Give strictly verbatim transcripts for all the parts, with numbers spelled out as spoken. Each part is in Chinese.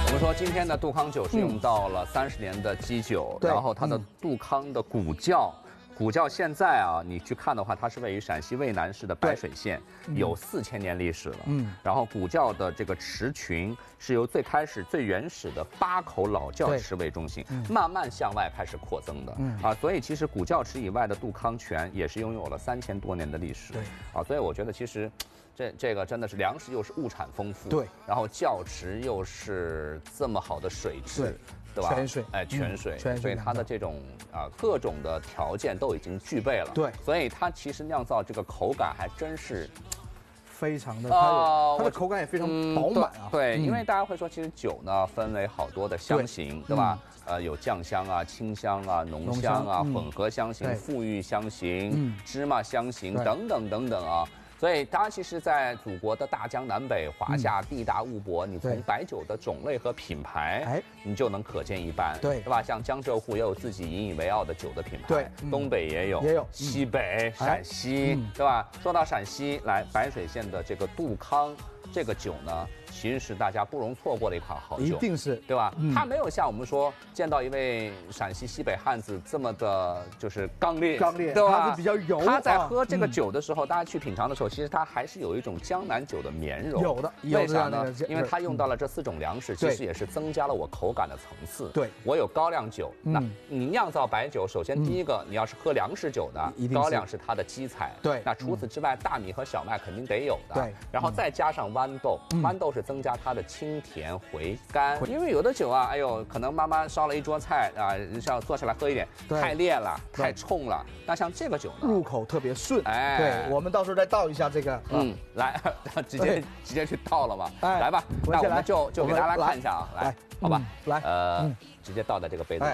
我们说今天的杜康酒是用到了三十年的基酒， 嗯、 然后它的杜康的古窖。 古窖现在啊，你去看的话，它是位于陕西渭南市的白水县，有四千年历史了。嗯，然后古窖的这个池群是由最开始最原始的八口老窖池为中心，慢慢向外开始扩增的。嗯啊，所以其实古窖池以外的杜康泉也是拥有了三千多年的历史。对啊，所以我觉得其实。 这这个真的是粮食又是物产丰富，对，然后窖池又是这么好的水质，对吧？泉水，哎，泉水，泉水，所以它的这种啊各种的条件都已经具备了，对，所以它其实酿造这个口感还真是非常的，它有它的口感也非常饱满啊。 对，因为大家会说，其实酒呢分为好多的香型，对吧？呃，有酱香啊、清香啊、浓香啊、混合香型、馥郁香型、芝麻香型等等等等啊。 所以，它其实，在祖国的大江南北、华夏地大物博，你从白酒的种类和品牌，哎，你就能可见一斑，对，对吧？像江浙沪也有自己引以为傲的酒的品牌，对，东北也有，也有，西北、陕西，对吧？说到陕西，来白水县的这个杜康这个酒呢。 其实是大家不容错过的一款好酒， 一定是对吧？嗯、它没有像我们说见到一位陕西西北汉子这么的，就是刚烈， 刚烈， 对吧？ 它是比较油。 他在喝这个酒的时候，啊嗯、大家去品尝的时候，其实它还是有一种江南酒的绵柔。 有的， 为啥呢？因为它用到了这四种粮食，其实也是增加了我口感的层次。对，我有高粱酒，那你酿造白酒，首先第一个，你要是喝粮食酒的，高粱是它的基材。对，那除此之外，大米和小麦肯定得有的。对，然后再加上豌豆，豌豆是增加它的清。 清甜回甘，因为有的酒啊，哎呦，可能妈妈烧了一桌菜啊，要坐下来喝一点，太烈了，太冲了。那像这个酒呢， 入口特别顺。哎，对，我们到时候再倒一下这个。嗯， 来，直接直接去倒了嘛。来吧，那我们就就给大家看一下啊，来，好吧，来，呃，直接倒在这个杯子里。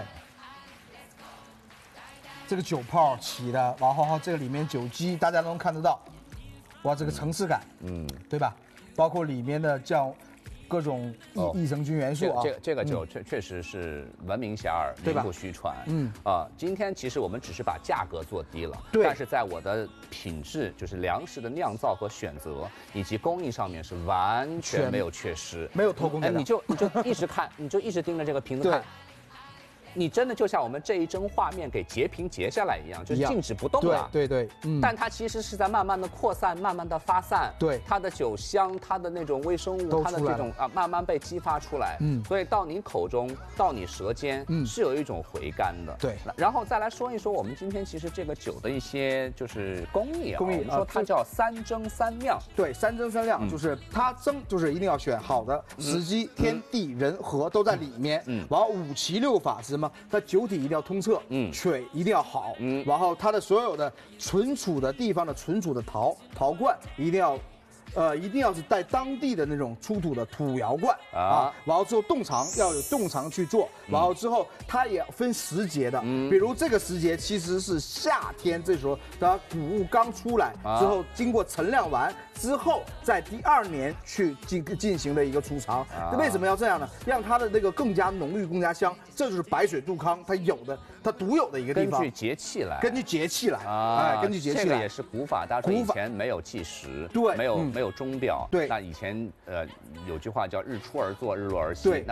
这个酒泡起的，然后这个里面酒基大家都能看得到，哇，这个层次感，嗯，对吧？包括里面的叫。 各种益益生菌元素啊， 这个这个酒确确实是闻名遐迩，名不虚传。嗯啊，今天其实我们只是把价格做低了，对，但是在我的品质，就是粮食的酿造和选择以及工艺上面是完全没有缺失， 没有偷工减料。 你就你就一直看，你就一直盯着这个瓶子看。 你真的就像我们这一帧画面给截屏截下来一样，就是静止不动了。 对对对，嗯。 但它其实是在慢慢的扩散，慢慢的发散。对，它的酒香，它的那种微生物，它的这种啊，慢慢被激发出来。嗯。所以到你口中，到你舌尖，嗯，是有一种回甘的。对。然后再来说一说我们今天其实这个酒的一些就是工艺啊，工艺，我们说它叫三蒸三酿。 对，三蒸三酿就是它蒸就是一定要选好的时机、天地人和都在里面。嗯。然后五七六法是吗？ 它酒体一定要通彻，嗯，水一定要好，嗯，然后它的所有的存储的地方的存储的陶陶罐一定要，呃，一定要是带当地的那种出土的土窑罐啊，然后之后冻藏要有冻藏去做，然后之后它也分时节的，嗯，比如这个时节其实是夏天，这时候它谷物刚出来之后，经过陈酿完之后，在第二年去进进行的一个储藏。为什么要这样呢？让它的那个更加浓郁、更加香。 这就是白水杜康它有的、它独有的一个地方。 根据节气来， 根据节气来啊，哎，根据节气来。 这个也是古法，大家说以前没有计时，对，没有没有钟表，对。那以前呃有句话叫日出而作，日落而息。对。